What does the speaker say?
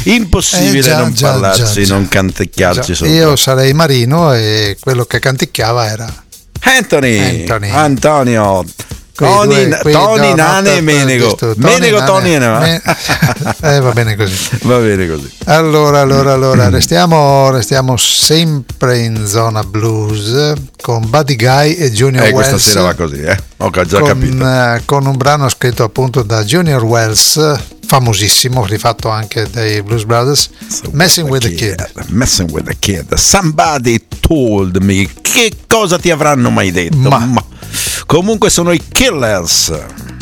Impossibile non parlarci, non canticchiarci sopra. Io sarei Marino e quello che canticchiava era Antonio. Tony, Nane e Menego. Tony e Nane. Va bene così. Va bene così. Allora, restiamo sempre in zona blues con Buddy Guy e Junior Wells. Questa sera va così, ho già capito. Con un brano scritto appunto da Junior Wells, famosissimo, rifatto anche dai Blues Brothers, Messing with the Kid. Somebody told me. Che cosa ti avranno mai detto? Ma comunque sono i Killers.